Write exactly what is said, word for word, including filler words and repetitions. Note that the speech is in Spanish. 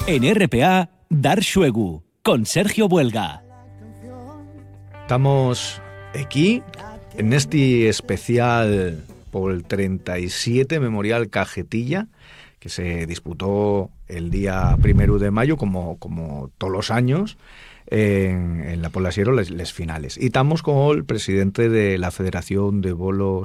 En R P A, Dar Xuegu, con Sergio Buelga. Estamos aquí en este especial por el treinta y siete Memorial Cajetilla, que se disputó el día primero de mayo, como, como todos los años, en, en la Pola Siero, les, les finales. Y estamos con el presidente de la Federación de Bolos